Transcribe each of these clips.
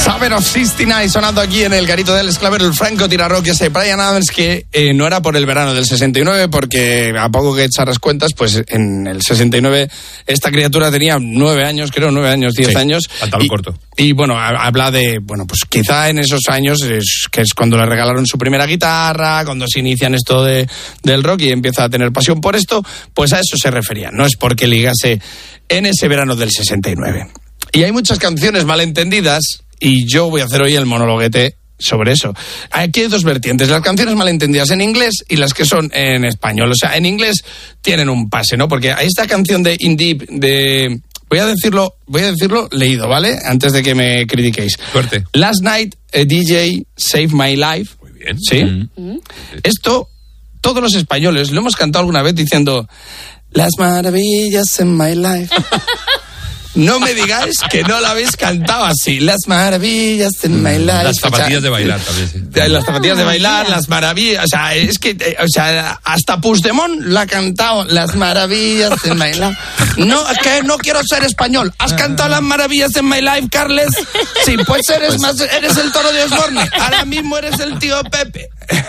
Summer of 69 sonando aquí en el garito del Claver, el Franco Tirarock, ese Bryan Adams que no era por el verano del 69, porque a poco que echaras cuentas, pues en el 69 esta criatura tenía 9 años, 10 años. Pantalón corto. Y bueno, habla de, bueno, pues quizá en esos años que es cuando le regalaron su primera guitarra, cuando se inician esto del rock y empieza a tener pasión por esto, pues a eso se refería. No es porque ligase en ese verano del 69. Y hay muchas canciones malentendidas y yo voy a hacer hoy el monologuete sobre eso. Aquí hay dos vertientes, las canciones malentendidas en inglés y las que son en español. O sea, en inglés tienen un pase, ¿no? Porque hay esta canción de In Deep de... Voy a decirlo leído, ¿vale? Antes de que me critiquéis. Suerte. Last Night, a DJ Saved My Life. Muy bien. ¿Sí? Esto, todos los españoles lo hemos cantado alguna vez diciendo las maravillas en my life. No me digáis que no la habéis cantado así. Las maravillas en my life. Las zapatillas de bailar también, sí. Las zapatillas de bailar, las maravillas. O sea, es que, hasta Puigdemont la ha cantado. Las maravillas en my life. No, es que no quiero ser español. ¿Has cantado las maravillas en my life, Carles? Sí, pues eres el Toro de Osborne. Ahora mismo eres el tío Pepe.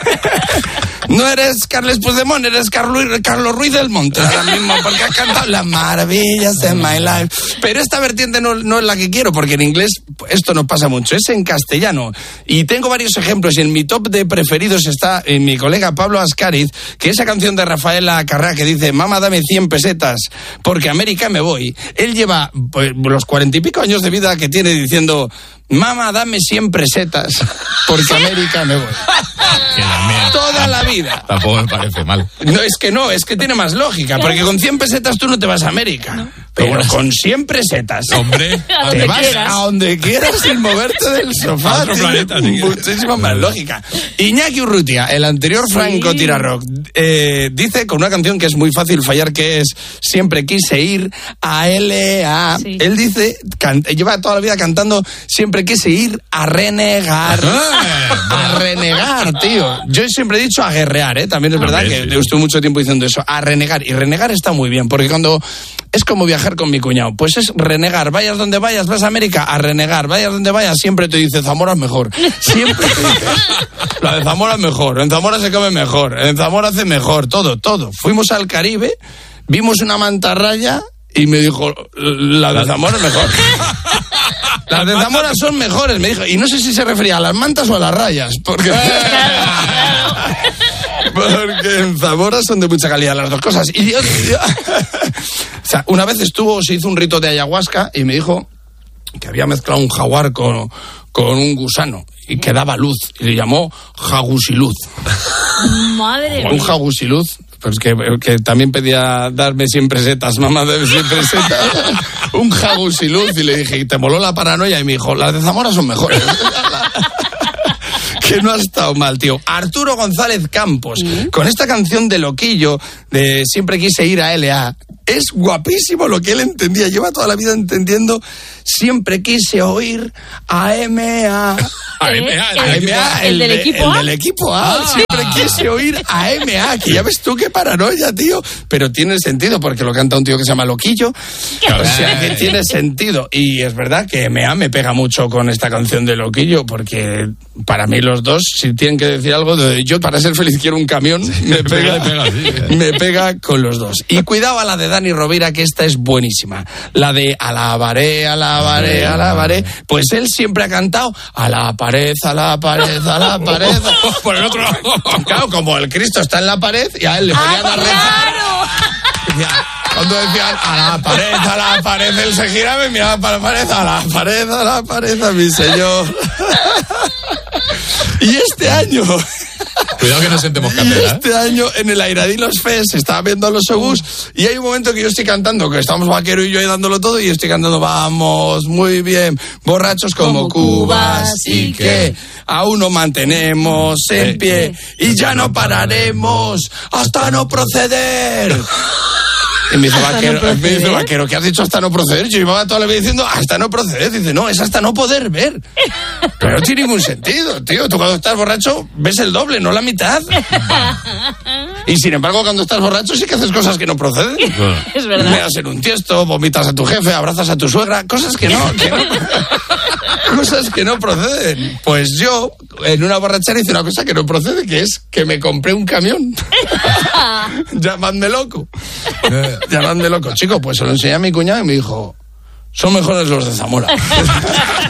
No eres Carles Puigdemont, eres Carlos Ruiz del Monte ahora mismo, porque has cantado las maravillas de my life. Pero esta vertiente no es la que quiero, porque en inglés esto no pasa mucho, es en castellano. Y tengo varios ejemplos, y en mi top de preferidos está mi colega Pablo Ascariz, que esa canción de Rafaela Carrá que dice, mamá, dame 100 pesetas, porque a América me voy. Él lleva pues, los 40 y pico años de vida que tiene diciendo... Mamá, dame 100 pesetas, porque a América me voy. Toda la vida. Tampoco me parece mal. No, es que tiene más lógica, porque con 100 pesetas tú no te vas a América. No. Pero con 100 pesetas, hombre, te vas a donde quieras sin moverte del sofá. A otro planeta, muchísima más lógica. Iñaki Urrutia, el anterior Franco Tirarock, dice con una canción que es muy fácil fallar, que es Siempre quise ir a L.A. Sí. Él dice, lleva toda la vida cantando Siempre quise ir a renegar. A renegar, tío. Yo siempre he dicho a guerrear, ¿eh? También es verdad que estuve mucho tiempo diciendo eso. A renegar. Y renegar está muy bien, porque cuando... Es como viajar con mi cuñado. Pues es renegar. Vayas donde vayas, vas a América, a renegar. Vayas donde vayas, siempre te dice Zamora es mejor. Siempre te dice. La de Zamora es mejor. En Zamora se come mejor. En Zamora hace mejor. Todo. Fuimos al Caribe, vimos una mantarraya y me dijo, la de Zamora es mejor. Las de Zamora son mejores, me dijo. Y no sé si se refería a las mantas o a las rayas. Porque en Zamora son de mucha calidad las dos cosas. Y Dios. O sea, una vez se hizo un rito de ayahuasca y me dijo que había mezclado un jaguar con un gusano y que daba luz. Y le llamó jagusiluz. Madre mía. Un jagusiluz. Pues que también pedía darme 100 pesetas, mamá, dame 100 pesetas. Un jagusiluz. Y le dije, ¿y te moló la paranoia? Y me dijo, las de Zamora son mejores. Que no ha estado mal, tío. Arturo González Campos, con esta canción de Loquillo, de Siempre quise ir a L.A., es guapísimo lo que él entendía. Lleva toda la vida entendiendo Siempre quise oír a M.A. ¿El del equipo A? El del equipo A. Siempre quise oír a M.A. Que ya ves tú qué paranoia, tío. Pero tiene sentido, porque lo canta un tío que se llama Loquillo. Claro. O sea, que tiene sentido. Y es verdad que M.A. me pega mucho con esta canción de Loquillo, porque para mí los dos, si tienen que decir algo, yo para ser feliz quiero un camión, sí, me pega con los dos. Y cuidado a la de Dani Rovira, que esta es buenísima. La de alabaré, alabaré, alabaré. Pues él siempre ha cantado a la pared, a la pared, a la pared. Por el otro lado. Claro, como el Cristo está en la pared y a él le ponían a rezar. Claro. Cuando decían a la pared, él se giraba y miraba para la pared, a la pared, a mi señor. Y este año... Cuidado que no sentemos cátedra. Este año en el Airadilos Fest se estaba viendo a los Obús y hay un momento que yo estoy cantando, que estamos Vaquero y yo ahí dándolo todo, y estoy cantando, vamos, muy bien, borrachos como cubas y que aún nos mantenemos en pie y ya no pararemos hasta no proceder. Y me dice Vaquero, ¿qué has dicho hasta no proceder? Yo iba toda la vida diciendo hasta no proceder. Dice, no, es hasta no poder ver. Pero no tiene ningún sentido, tío. Tú cuando estás borracho ves el doble, no la mitad. Y sin embargo, cuando estás borracho sí que haces cosas que no proceden. Es verdad. Meas en un tiesto, vomitas a tu jefe, abrazas a tu suegra, cosas que no. cosas que no proceden. Pues yo, en una borrachera, hice una cosa que no procede, que es que me compré un camión. Llamadme loco. Llamadme loco. Chico, pues se lo enseñé a mi cuñado y me dijo, son mejores los de Zamora.